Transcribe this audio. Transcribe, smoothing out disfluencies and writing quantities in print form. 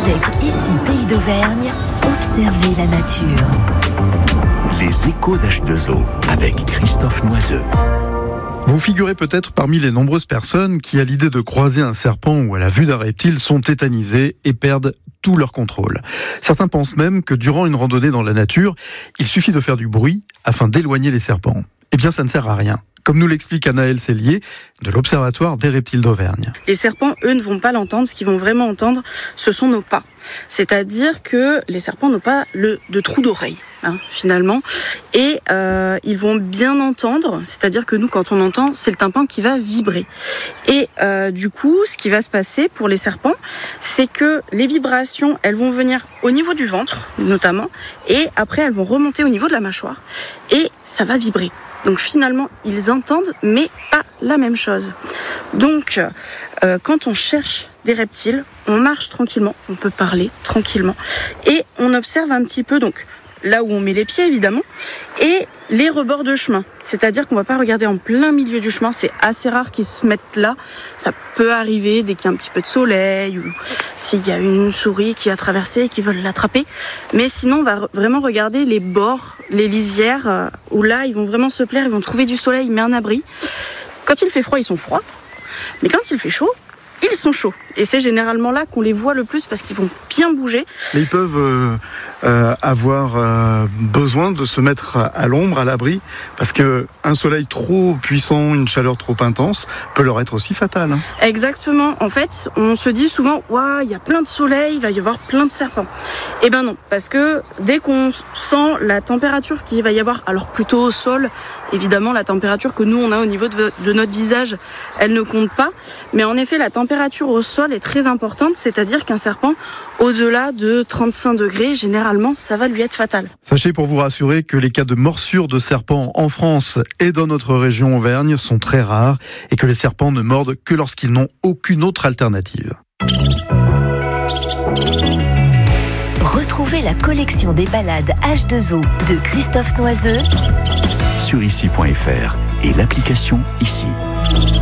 Avec Ici Pays d'Auvergne, observez la nature. Les échos d'H2O avec Christophe Noiseux. Vous figurez peut-être parmi les nombreuses personnes qui, à l'idée de croiser un serpent ou à la vue d'un reptile, sont tétanisées et perdent tout leur contrôle. Certains pensent même que durant une randonnée dans la nature, il suffit de faire du bruit afin d'éloigner les serpents. Eh bien, ça ne sert à rien. Comme nous l'explique Anaëlle Cellier de l'Observatoire des reptiles d'Auvergne. Les serpents, eux, ne vont pas l'entendre. Ce qu'ils vont vraiment entendre, ce sont nos pas. C'est-à-dire que les serpents n'ont pas de trou d'oreille, finalement. Et ils vont bien entendre. C'est-à-dire que nous, quand on entend, c'est le tympan qui va vibrer. Et du coup, ce qui va se passer pour les serpents, c'est que les vibrations, elles vont venir au niveau du ventre, notamment. Et après, elles vont remonter au niveau de la mâchoire. Et ça va vibrer. Donc finalement, ils entendent, mais pas la même chose. Donc, quand on cherche des reptiles, on marche tranquillement, on peut parler tranquillement, et on observe un petit peu, donc là où on met les pieds évidemment, et les rebords de chemin. C'est-à-dire qu'on ne va pas regarder en plein milieu du chemin, c'est assez rare qu'ils se mettent là. Ça peut arriver dès qu'il y a un petit peu de soleil, ou s'il y a une souris qui a traversé et qui veulent l'attraper. Mais sinon, on va vraiment regarder les bords, les lisières, où là, ils vont vraiment se plaire, ils vont trouver du soleil, mais un abri. Quand il fait froid, ils sont froids. Mais quand il fait chaud, ils sont chauds. Et c'est généralement là qu'on les voit le plus parce qu'ils vont bien bouger. Mais ils peuvent avoir besoin de se mettre à l'ombre, à l'abri, parce qu'un soleil trop puissant, une chaleur trop intense peut leur être aussi fatale. Exactement. En fait, on se dit souvent « Waouh, il y a plein de soleil, il va y avoir plein de serpents ». Eh ben non, parce que dès qu'on sent la température qu'il va y avoir, alors plutôt au sol, évidemment la température que nous on a au niveau de notre visage, elle ne compte pas. Mais en effet, la température au sol est très importante, c'est-à-dire qu'un serpent, au-delà de 35 degrés, généralement, ça va lui être fatal. Sachez pour vous rassurer que les cas de morsure de serpents en France et dans notre région Auvergne sont très rares et que les serpents ne mordent que lorsqu'ils n'ont aucune autre alternative. Retrouvez la collection des balades H2O de Christophe Noiseux sur ici.fr et l'application Ici.